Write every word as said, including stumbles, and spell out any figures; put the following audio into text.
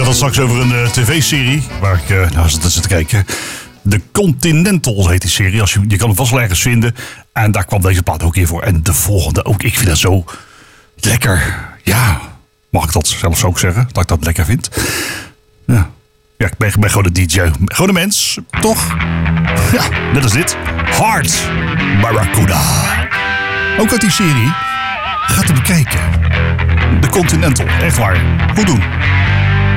het straks over een uh, tv-serie waar ik uh, nou zit te kijken. The Continentals heet die serie. Als je, je kan hem vast wel ergens vinden. En daar kwam deze plaat ook in voor. En de volgende ook. Ik vind dat zo lekker. Ja, mag ik dat zelfs ook zeggen? Dat ik dat lekker vind. Ja, ja ik ben, ben gewoon een D J. Gewoon een mens, toch? Ja, net als dit. Heart Barracuda. Ook uit die serie. Gaat hem bekijken. The Continental. Echt waar. Goed doen.